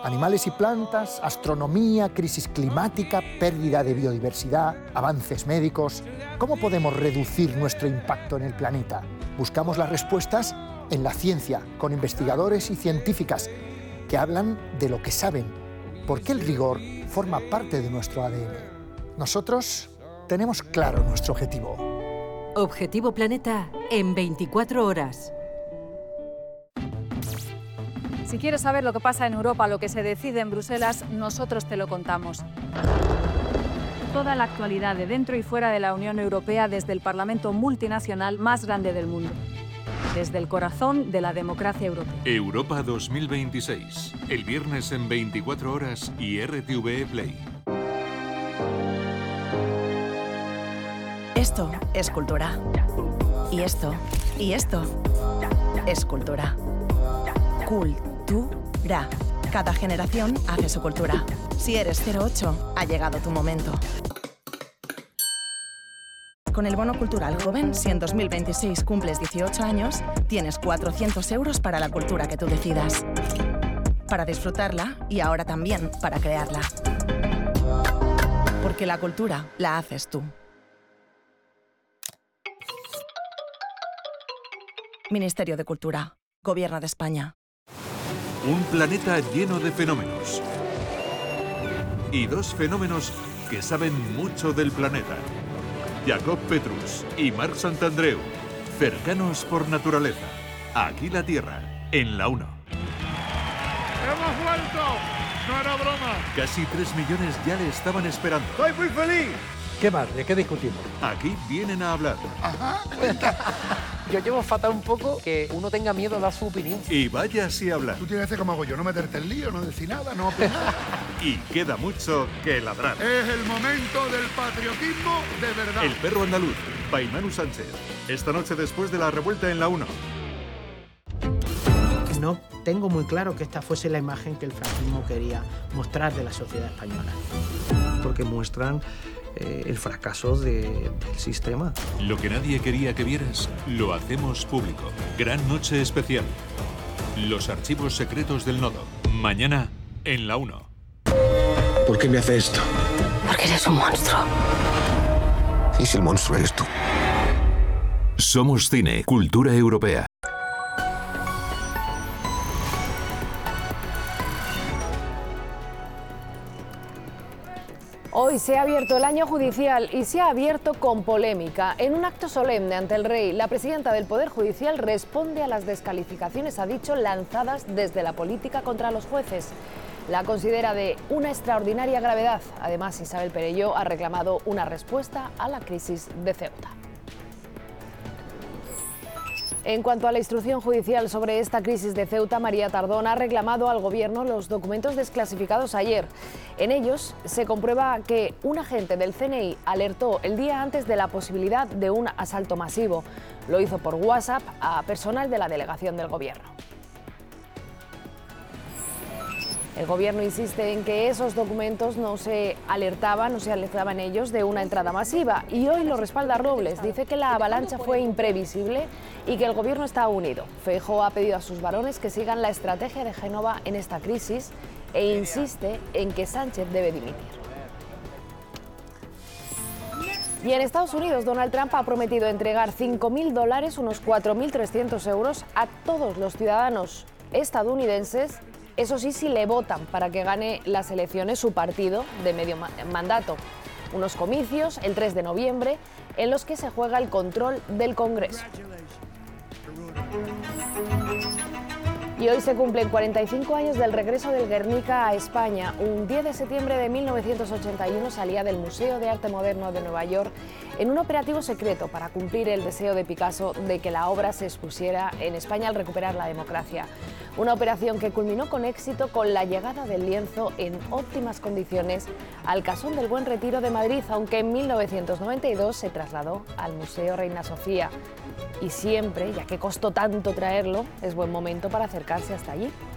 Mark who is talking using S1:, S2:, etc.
S1: Animales y plantas, astronomía, crisis climática, pérdida de biodiversidad, avances médicos. ¿Cómo podemos reducir nuestro impacto en el planeta? Buscamos las respuestas en la ciencia, con investigadores y científicas que hablan de lo que saben, porque el rigor forma parte de nuestro ADN. Nosotros tenemos claro nuestro objetivo.
S2: Objetivo Planeta en 24 horas.
S3: Si quieres saber lo que pasa en Europa, lo que se decide en Bruselas, nosotros te lo contamos. Toda la actualidad de dentro y fuera de la Unión Europea desde el Parlamento multinacional más grande del mundo. Desde el corazón de la democracia europea.
S4: Europa 2026. El viernes en 24 horas y RTVE Play.
S5: Esto es cultura. Y esto es cultura. Cultura. Cada generación hace su cultura. Si eres 08, ha llegado tu momento. Con el bono cultural joven, si en 2026 cumples 18 años, tienes 400 euros para la cultura que tú decidas. Para disfrutarla y ahora también para crearla. Porque la cultura la haces tú. Ministerio de Cultura. Gobierno de España.
S4: Un planeta lleno de fenómenos. Y dos fenómenos que saben mucho del planeta. Jacob Petrus y Marc Santandreu, cercanos por naturaleza. Aquí la Tierra, en la 1.
S6: ¡Hemos vuelto! ¡No era broma!
S4: Casi 3 millones ya le estaban esperando.
S6: ¡Estoy muy feliz!
S1: ¿Qué más? ¿De qué discutimos?
S4: Aquí vienen a hablar.
S6: Ajá.
S7: Yo llevo fatal un poco que uno tenga miedo a dar su opinión.
S4: Y vaya si hablar.
S6: Tú tienes que hacer como hago yo, no meterte en lío, no decir nada, no opinar.
S4: Y queda mucho que ladrar.
S6: Es el momento del patriotismo de verdad.
S4: El perro andaluz, by Manu Sánchez. Esta noche después de la revuelta en la 1.
S8: No tengo muy claro que esta fuese la imagen que el franquismo quería mostrar de la sociedad española.
S9: Porque muestran el fracaso del sistema.
S4: Lo que nadie quería que vieras, lo hacemos público. Gran noche especial. Los archivos secretos del nodo. Mañana en la 1.
S10: ¿Por qué me hace esto?
S11: Porque eres un monstruo.
S10: ¿Y si el monstruo eres tú?
S4: Somos cine, cultura europea.
S12: Hoy se ha abierto el año judicial y se ha abierto con polémica. En un acto solemne ante el rey, la presidenta del Poder Judicial responde a las descalificaciones, ha dicho, lanzadas desde la política contra los jueces. La considera de una extraordinaria gravedad. Además, Isabel Perelló ha reclamado una respuesta a la crisis de Ceuta. En cuanto a la instrucción judicial sobre esta crisis de Ceuta, María Tardón ha reclamado al Gobierno los documentos desclasificados ayer. En ellos se comprueba que un agente del CNI alertó el día antes de la posibilidad de un asalto masivo. Lo hizo por WhatsApp a personal de la delegación del Gobierno. El Gobierno insiste en que esos documentos no se alertaban ellos de una entrada masiva, y hoy lo respalda Robles. Dice que la avalancha fue imprevisible y que el Gobierno está unido. Feijóo ha pedido a sus varones que sigan la estrategia de Génova en esta crisis e insiste en que Sánchez debe dimitir. Y en Estados Unidos, Donald Trump ha prometido entregar $5.000, unos 4.300 euros, a todos los ciudadanos estadounidenses. Eso sí, si le votan para que gane las elecciones su partido de medio mandato. Unos comicios el 3 de noviembre en los que se juega el control del Congreso. Y hoy se cumplen 45 años del regreso del Guernica a España. Un 10 de septiembre de 1981 salía del Museo de Arte Moderno de Nueva York en un operativo secreto para cumplir el deseo de Picasso de que la obra se expusiera en España al recuperar la democracia. Una operación que culminó con éxito con la llegada del lienzo en óptimas condiciones al Casón del Buen Retiro de Madrid, aunque en 1992 se trasladó al Museo Reina Sofía. Y siempre, ya que costó tanto traerlo, es buen momento para acercarse hasta allí.